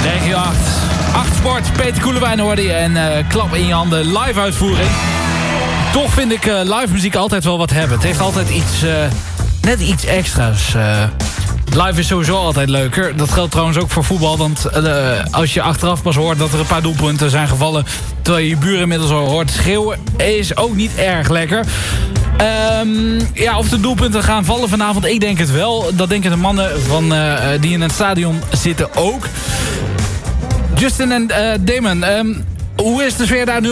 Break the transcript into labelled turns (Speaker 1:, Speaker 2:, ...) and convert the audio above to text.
Speaker 1: Regio 8. 8 Sport, Peter Koelewijn hoorde je en klap in je handen live uitvoering. Toch vind ik live muziek altijd wel wat hebben. Het heeft altijd iets, net iets extra's. Live is sowieso altijd leuker. Dat geldt trouwens ook voor voetbal. Want als je achteraf pas hoort dat er een paar doelpunten zijn gevallen, terwijl je je buren inmiddels al hoort schreeuwen, is ook niet erg lekker. Ja, of de doelpunten gaan vallen vanavond, ik denk het wel. Dat denken de mannen die in het stadion zitten ook. Justin en Damon, hoe is de sfeer daar nu